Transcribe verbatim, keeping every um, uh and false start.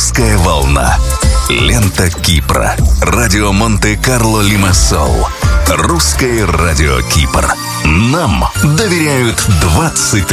«Русская волна». Лента Кипра. Радио Монте-Карло Лимассол. Русское радио Кипр. Нам доверяют двадцать лет.